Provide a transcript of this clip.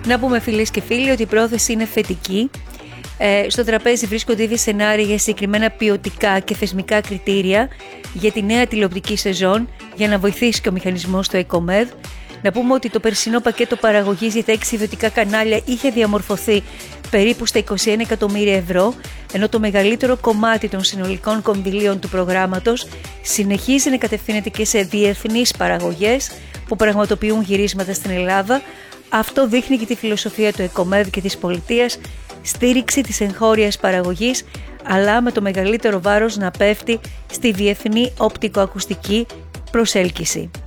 Να πούμε φίλες και φίλοι ότι η πρόθεση είναι θετική. Στο τραπέζι βρίσκονται ήδη σενάρια για συγκεκριμένα ποιοτικά και θεσμικά κριτήρια για τη νέα τηλεοπτική σεζόν για να βοηθήσει και ο μηχανισμός στο ΕΚΟΜΕΔ. Να πούμε ότι το περσινό πακέτο παραγωγής για τα 6 ιδιωτικά κανάλια είχε διαμορφωθεί περίπου στα 21 εκατομμύρια ευρώ, ενώ το μεγαλύτερο κομμάτι των συνολικών κονδυλίων του προγράμματος συνεχίζει να κατευθύνεται και σε διεθνείς παραγωγές που πραγματοποιούν γυρίσματα στην Ελλάδα. Αυτό δείχνει και τη φιλοσοφία του ΕΚΟΜΕΔ και της πολιτείας, στήριξη της εγχώριας παραγωγής, αλλά με το μεγαλύτερο βάρος να πέφτει στη διεθνή οπτικοακουστική προσέλκυση.